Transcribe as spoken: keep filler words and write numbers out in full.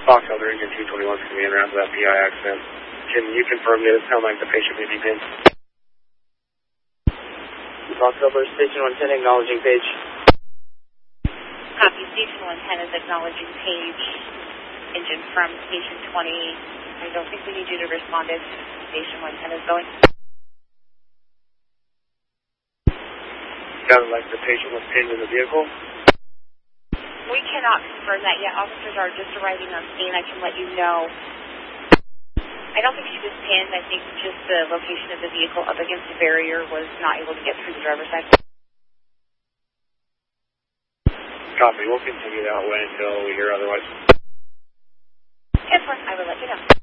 Fox Elder Engine two twenty-one Commander after that P I accident. Can you confirm that it sounds like the patient may be pinned? Fox Elder Station one ten acknowledging page. Copy. Station one ten is acknowledging page. Engine from Station twenty. I don't think we need you to respond if Station one ten is going. Sounded like the patient was pinned in the vehicle. We cannot confirm that yet. Officers are just arriving on scene. I can let you know. I don't think she was pinned. I think just the location of the vehicle up against the barrier was not able to get through the driver's side. Copy. We'll continue that way until we hear otherwise. Yes, sir. I will let you know.